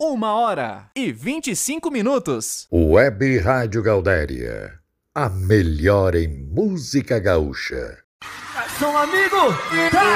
1h25. Web Rádio Gaudéria, a melhor em música gaúcha. Som amigo!